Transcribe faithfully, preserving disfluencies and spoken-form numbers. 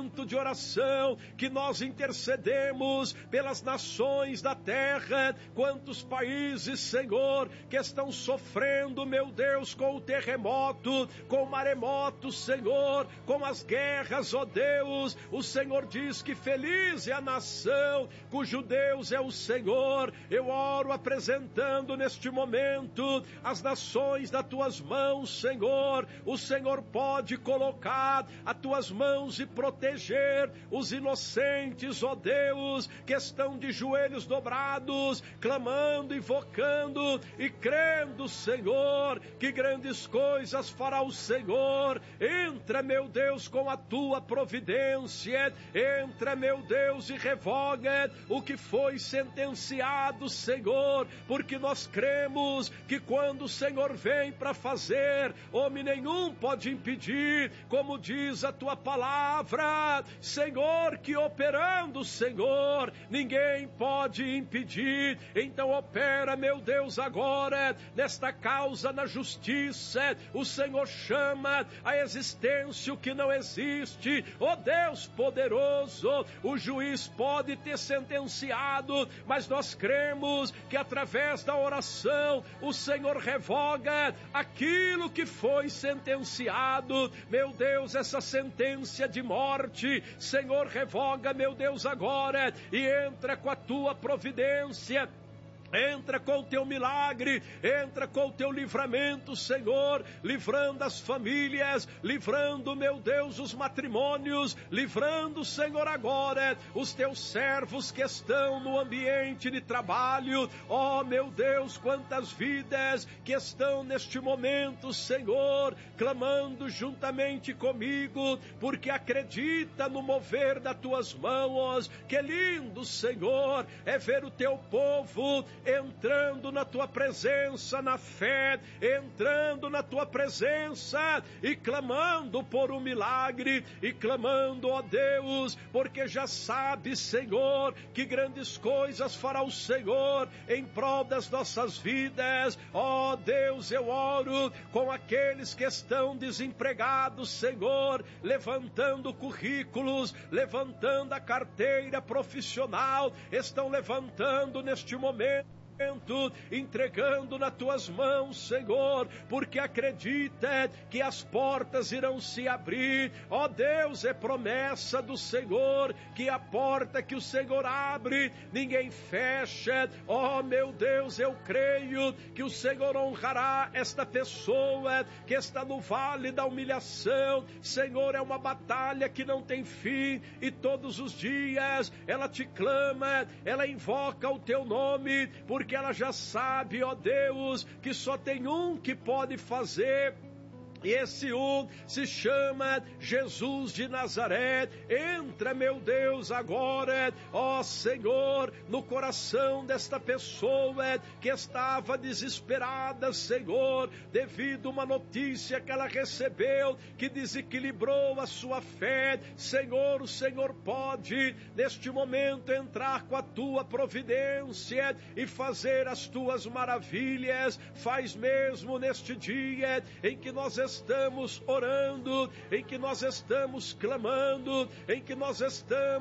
momento de oração que nós intercedemos pelas nações da terra. Quantos países, Senhor, que estão sofrendo, meu Deus, com o terremoto, com o maremoto, Senhor, com as guerras, ó Deus. O Senhor diz que feliz é a nação cujo Deus é o Senhor. Eu oro apresentando neste momento as nações das tuas mãos, Senhor. O Senhor pode colocar as tuas mãos e proteger os inocentes, ó Deus, que estão de joelhos dobrados, clamando, invocando e crendo, Senhor, que grandes coisas fará o Senhor. Entra, meu Deus, com a tua providência. Entra, meu Deus, e revoga o que foi sentenciado, Senhor, porque nós cremos que quando o Senhor vem para fazer, homem nenhum pode impedir, como diz a tua palavra, Senhor, que operando, Senhor, ninguém pode impedir. Então opera, meu Deus, agora, nesta causa na justiça. O Senhor chama a existência o que não existe. Ó Deus poderoso, o juiz pode ter sentenciado, mas nós cremos que através da oração o Senhor revoga aquilo que foi sentenciado. Meu Deus, essa sentença de morte, Senhor, revoga, meu Deus, agora, e entra com a tua providência. Entra com o teu milagre, entra com o teu livramento, Senhor, livrando as famílias, livrando, meu Deus, os matrimônios, livrando, Senhor, agora os teus servos que estão no ambiente de trabalho. Ó, meu Deus, quantas vidas que estão neste momento, Senhor, clamando juntamente comigo, porque acredita no mover das tuas mãos. Que lindo, Senhor, é ver o teu povo entrando na tua presença na fé, entrando na tua presença e clamando por um milagre, e clamando, ó Deus, porque já sabe, Senhor, que grandes coisas fará o Senhor em prol das nossas vidas. Ó Deus, eu oro com aqueles que estão desempregados, Senhor, levantando currículos, levantando a carteira profissional, estão levantando neste momento, entregando nas tuas mãos, Senhor, porque acredita que as portas irão se abrir. Ó Deus, é promessa do Senhor que a porta que o Senhor abre, ninguém fecha. Ó meu Deus, eu creio que o Senhor honrará esta pessoa que está no vale da humilhação. Senhor, é uma batalha que não tem fim, e todos os dias ela te clama, ela invoca o teu nome, porque ela já sabe, ó Deus, que só tem um que pode fazer. E esse um se chama Jesus de Nazaré. Entra, meu Deus, agora, ó Senhor, no coração desta pessoa que estava desesperada, Senhor, devido a uma notícia que ela recebeu que desequilibrou a sua fé. Senhor, o Senhor pode neste momento entrar com a tua providência e fazer as tuas maravilhas. Faz mesmo neste dia em que nós estamos orando, em que nós estamos clamando, em que nós estamos